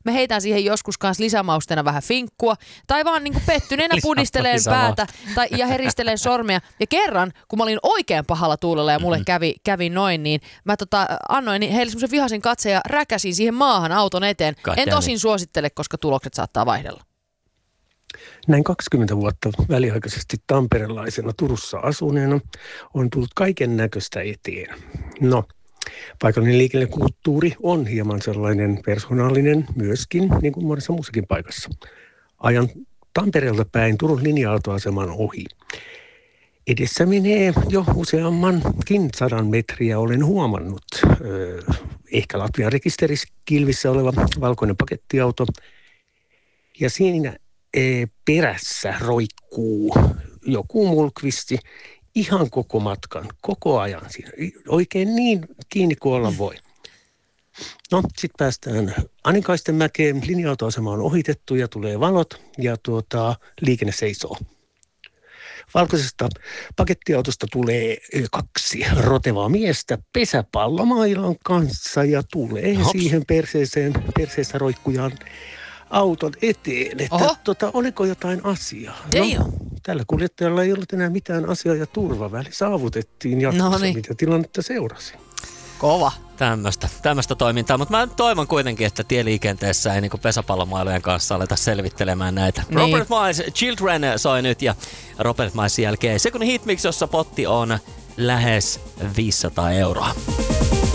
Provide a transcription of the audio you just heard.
Mä heitän siihen joskus kanssa lisämausteena vähän finkkua. Tai vaan niinku pettyneenä pudisteleen päätä ja heristelen sormea. Ja kerran, kun mä olin oikein pahalla tuulella ja mulle kävi noin, niin mä annoin heille semmoisen vihaisen katseen ja räkäsin siihen maahan auton eteen. En tosin suosittele, koska tulokset saattaa vaihdella. Näin 20 vuotta väliaikaisesti tamperelaisena Turussa asuneena on tullut kaiken näköistä eteen. No, paikallinen liikennekulttuuri on hieman sellainen persoonallinen myöskin, niin kuin monessa muussakin paikassa. Ajan Tampereelta päin Turun linja-autoaseman ohi. Edessä menee jo useammankin 100 metriä, olen huomannut. Ehkä Latvian rekisteriskilvissä oleva valkoinen pakettiauto. Ja siinä perässä roikkuu joku mulkvisti ihan koko matkan, koko ajan siinä. Oikein niin kiinni kuin olla voi. No, sitten päästään Aninkaistenmäkeen, linja-autoasema on ohitettu ja tulee valot ja liikenne seisoo. Valkoisesta pakettiautosta tulee 2 rotevaa miestä pesäpallomailan kanssa ja tulee siihen perseessä roikkujaan auton eteen, että oliko jotain asiaa. No, tällä kuljettajalla ei ollut enää mitään asiaa ja turvaväli saavutettiin jatkossa, mitä tilannetta seurasi. Kova. Tämmöistä toimintaa, mutta mä toivon kuitenkin, että tieliikenteessä ei niinku pesäpallomailojen kanssa aleta selvittelemään näitä. Niin. Robert Miles, Children soi nyt ja Robert Milesin jälkeen Second Hit Mix, jossa potti on lähes 500 €.